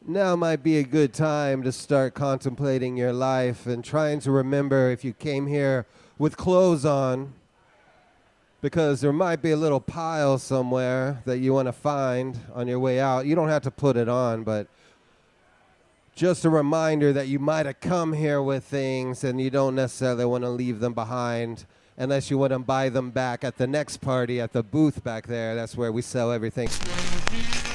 Now might be a good time to start contemplating your life and trying to remember if you came here with clothes on, because there might be a little pile somewhere that you want to find on your way out. You don't have to put it on, but just a reminder that you might have come here with things and you don't necessarily want to leave them behind unless you want to buy them back at the next party at the booth back there. That's where we sell everything.